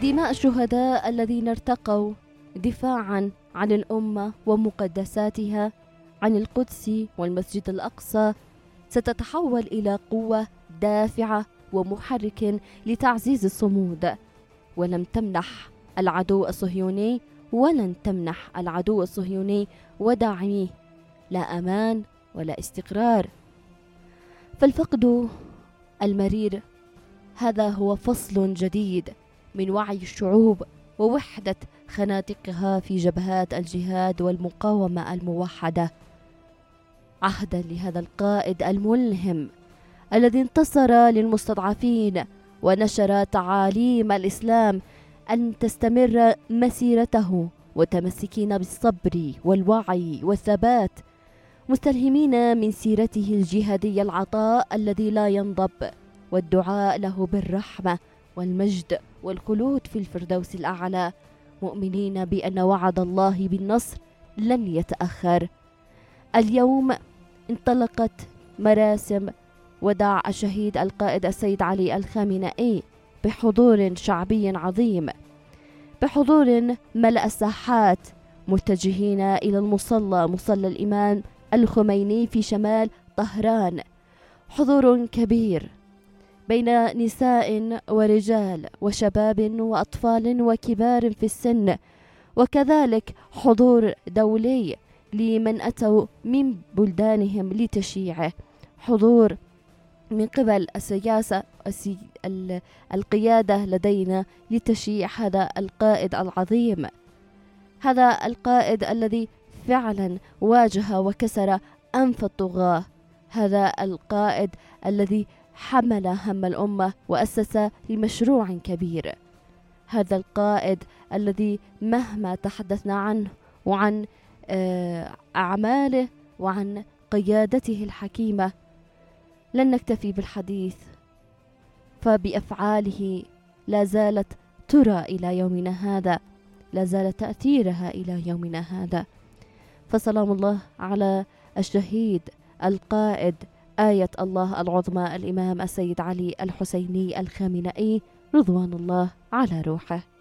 دماء الشهداء الذين ارتقوا دفاعا عن الأمة ومقدساتها، عن القدس والمسجد الأقصى، ستتحول إلى قوة دافعة ومحرك لتعزيز الصمود، ولن تمنح العدو الصهيوني وداعميه لا أمان ولا استقرار. فالفقد المرير هذا هو فصل جديد من وعي الشعوب ووحدة خنادقها في جبهات الجهاد والمقاومة الموحدة، عهدا لهذا القائد الملهم الذي انتصر للمستضعفين ونشر تعاليم الإسلام أن تستمر مسيرته، متمسكين بالصبر والوعي والثبات، مستلهمين من سيرته الجهادية العطاء الذي لا ينضب، والدعاء له بالرحمة والمجد والخلود في الفردوس الأعلى، مؤمنين بأن وعد الله بالنصر لن يتأخر. اليوم انطلقت مراسم وداع الشهيد القائد السيد علي الخامنئي بحضور شعبي عظيم، بحضور ملأ الساحات، متجهين إلى مصلى الإمام الخميني في شمال طهران، حضور كبير بين نساء ورجال وشباب وأطفال وكبار في السن، وكذلك حضور دولي لمن أتوا من بلدانهم لتشييعه، حضور من قبل السياسة القيادة لدينا لتشييع هذا القائد العظيم، هذا القائد الذي فعلا واجه وكسر أنف الطغاة، هذا القائد الذي حمل هم الأمة وأسس لمشروع كبير، هذا القائد الذي مهما تحدثنا عنه وعن أعماله وعن قيادته الحكيمة لن نكتفي بالحديث، فبأفعاله لا زالت ترى إلى يومنا هذا، لا زال تأثيرها إلى يومنا هذا. فسلام الله على الشهيد القائد آية الله العظمى الإمام السيد علي الحسيني الخامنئي، رضوان الله على روحه.